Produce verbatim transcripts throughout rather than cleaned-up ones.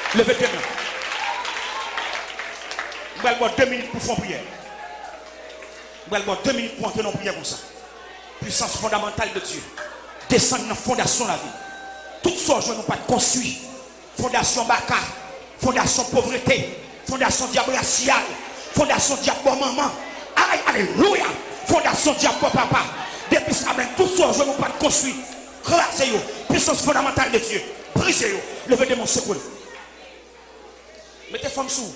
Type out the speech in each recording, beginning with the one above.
Levez deux mains. Nous allons avoir deux minutes pour faire une prière. Nous allons avoir deux minutes pour entrer dans la prière comme ça. Puissance fondamentale de Dieu. Descendre dans la fondation de la vie. Toutes sortes de nous pas de construire. Fondation baka, fondation pauvreté, fondation diable racial, fondation diable maman. Aïe, alléluia. Fondation diable papa. Depuis ça, même toutes sortes de nous pas de construire. Crasez-vous. Puissance fondamentale de Dieu. Brisez-vous. Levez des mains secours. Mettez femme sous.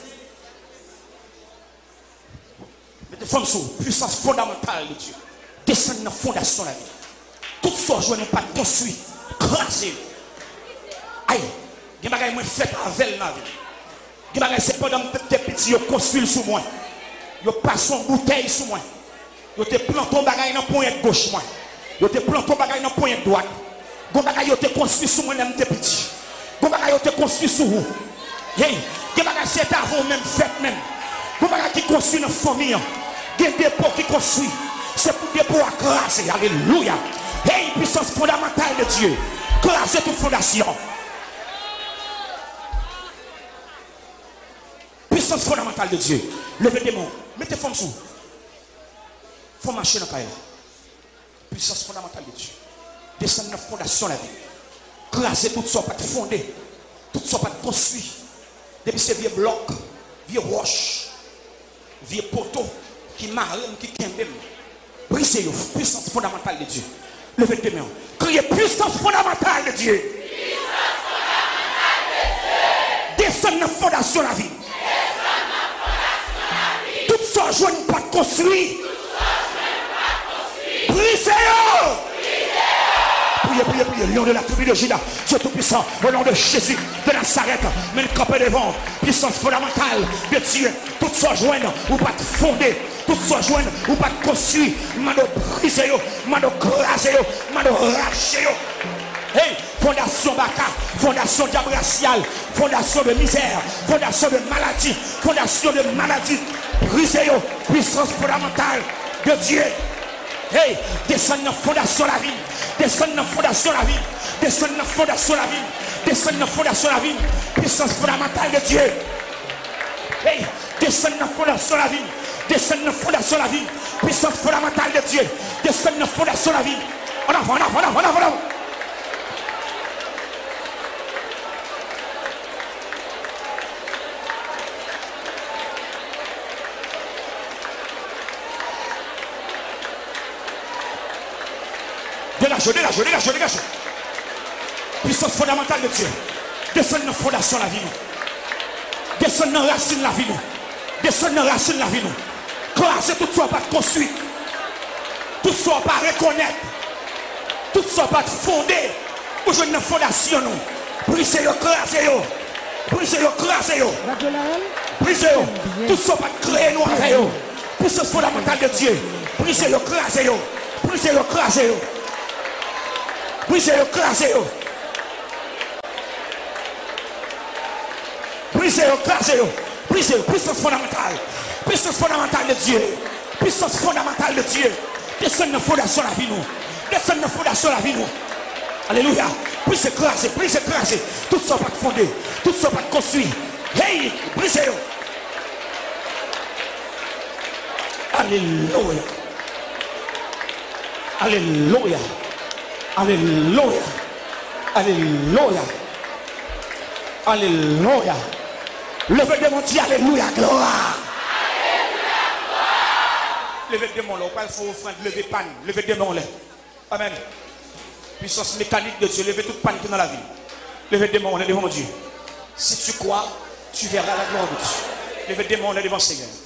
Mettez femme sous. Puissance fondamentale de Dieu. Descendre dans la fondation de la vie. Toutes sortes de nous pas de construire. Crasez-vous. Aïe. Il y a des choses qui sont faites dans la vie. Il y a des choses pendant que tes petits ils construisent sur moi. Ils passent une bouteille sur moi. Ils te plantent un bagage dans le point de gauche. Ils te plantent un bagage dans le point de droite. Ils te construisent sur moi, tes petits. Ils te construisent sur vous. Il y a des choses qui sont même faites même. Il y a des choses qui construisent dans la famille. Il y a des dépôts qui construisent. C'est pour des dépôts à craser. Alléluia. Hey, puissance fondamentale de Dieu. Craser toute fondation. Puissance fondamentale de Dieu. Levez des mains. Mettez femme sous. Il faut marcher dans la caille. Puissance fondamentale de Dieu. Descendre dans la fondation de la vie. Craser tout ça, pas de fonder. Tout ça, pas de construire. Depuis ces vieux blocs, vieux roches, vieux poteaux qui marrent, qui kembem. Brisez vous. Puissance fondamentale de Dieu. Levez des mains. Criez puissance fondamentale de Dieu. Puissance fondamentale de Dieu. Descendre dans la fondation de la vie. Tout ça, je ne pas construire. Brisez-vous. Priez, priez, priez. Lion de la tribu de Juda, Dieu tout-puissant, au nom de Jésus de Nazareth, mais le camp devant, puissance fondamentale de Dieu. Tout ça, joindre ou pas de fonder. Tout ça, joindre ou pas de construire. Mano brisez-vous, mano crasez-vous, mano rachez-vous. Hey, fondation baka, fondation diable racial, fondation de misère, fondation de maladie, fondation de maladie. Brisez-vous, puissance fondamentale de Dieu. Hey, descend dans la fondation de la vie. Descend dans la fondation de la vie. Descend dans la fondation de la vie. Descend dans la fondation de la vie. Puissance fondamentale de Dieu. Hey, descend dans la fondation de la vie. Descend dans la fondation de la vie. Puissance fondamentale de Dieu. Descend dans la fondation de la vie. En avant, en avant, en avant, en avant, en avant. Dégagez, dégagez, dégagez, dégagez. Puissance fondamentale de Dieu. Descends dans la fondation de la vie. Descends dans la racine de la vie. Descends dans la racine de la vie. Classer tout ça pas construire. Tout ça pas reconnaître. Tout ça pas fonder. Pour jouer dans la fondation. Brisez-le, clasez-le. Brisez-le, clasez-le. Brisez-le. Tout ça pas créer nous avec eux. Puissance fondamentale de Dieu. Brisez-le, clasez-le. Brisez-le, clasez-le. Brisez-le, clasez-le. Brisez-le, clasez-le. Brisez-le, puissance fondamentale. Puissance fondamentale de Dieu. Puissance fondamentale de Dieu. Descends dans la fondation de la vie nous. Descends dans la fondation de la vie nous. Alléluia. Brisez, clasez, brisez, clasez. Tout ça pas de fonder. Tout ça pas de construire. Hey, brisez-le. Alléluia. Alléluia. Alléluia. Alléluia. Alléluia. Levez de mon Dieu, alléluia, gloire. Levez de mon là, pas il faut offrande, levez panne, levez de mon là. Amen. Puissance mécanique de Dieu, levez toute panne dans la vie. Levez de mon là devant Dieu. Si tu crois, tu verras la gloire de Dieu. Levez de mon là devant le Seigneur.